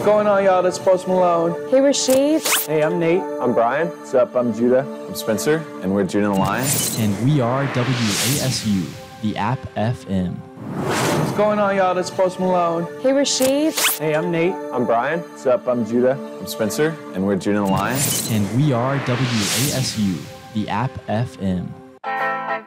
going on, y'all? That's Post Malone. Hey, Rashid. Hey, I'm Nate. I'm Brian. What's up? I'm Judah. I'm Spencer, and we're Judah and the Lion. And we are WASU, the App FM. What's going on, y'all? That's Post Malone. Hey, Rashid. Hey, I'm Nate. I'm Brian. What's up? I'm Judah. I'm Spencer, and we're Judah and the Lion. And we are WASU, the App FM.